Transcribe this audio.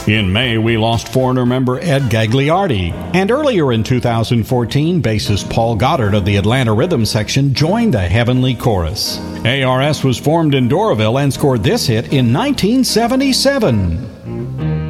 In May, we lost Foreigner member Ed Gagliardi. And earlier in 2014, bassist Paul Goddard of the Atlanta Rhythm Section joined the Heavenly Chorus. ARS was formed in Doraville and scored this hit in 1977.